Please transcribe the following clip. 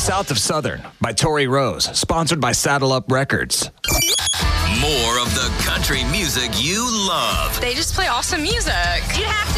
South of Southern by Tori Rose, sponsored by Saddle Up Records. More of the country music you love. They just play awesome music. You have